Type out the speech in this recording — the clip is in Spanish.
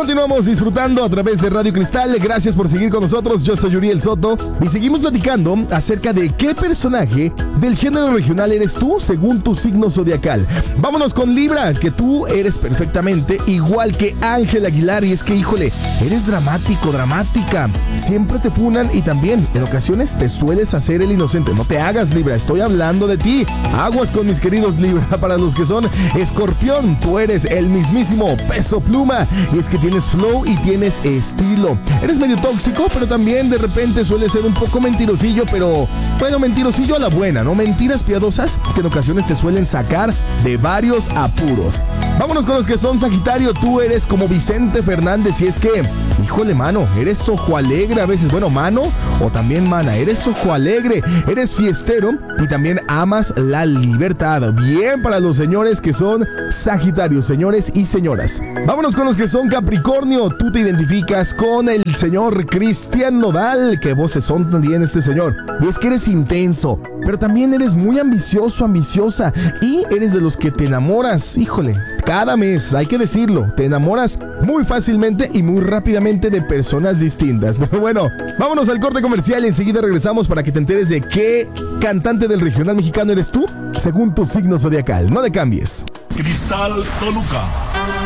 Continuamos disfrutando a través de Radio Cristal. Gracias por seguir con nosotros. Yo soy Uriel Soto y seguimos platicando acerca de qué personaje del género regional eres tú según tu signo zodiacal. Vámonos con Libra, que tú eres perfectamente igual que Ángel Aguilar. Y es que, híjole, eres dramático, dramática. Siempre te funan y también en ocasiones te sueles hacer el inocente. No te hagas, Libra, estoy hablando de ti. Aguas con mis queridos Libra. Para los que son Escorpión, tú eres el mismísimo Peso Pluma. Y es que tienes flow y tienes estilo. Eres medio tóxico, pero también de repente suele ser un poco mentirosillo, pero bueno, mentirosillo a la buena, ¿no? Mentiras piadosas que en ocasiones te suelen sacar de varios apuros. Vámonos con los que son Sagitario. Tú eres como Vicente Fernández y es que, híjole, mano, eres ojo alegre a veces. Bueno, mano o también mana, eres ojo alegre, eres fiestero y también amas la libertad. Bien para los señores que son Sagitarios, señores y señoras. Vámonos con los que son Capricornio. Tú te identificas con el señor Cristian Nodal. Qué voces son también este señor. Y es que eres intenso, pero también eres muy ambicioso, ambiciosa y eres de los que te enamoras, híjole, cada mes, hay que decirlo, te enamoras muy fácilmente y muy rápidamente de personas distintas. Pero bueno, vámonos al corte comercial y enseguida regresamos para que te enteres de qué cantante del regional mexicano eres tú según tu signo zodiacal. No le cambies. Cristal Toluca.